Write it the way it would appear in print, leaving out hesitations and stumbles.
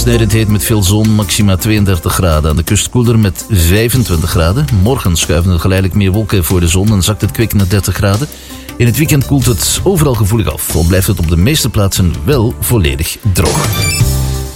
Snijdend heet met veel zon, maxima 32 graden. Aan de kust koeler met 25 graden. Morgen schuiven er geleidelijk meer wolken voor de zon en zakt het kwik naar 30 graden. In het weekend koelt het overal gevoelig af, al blijft het op de meeste plaatsen wel volledig droog.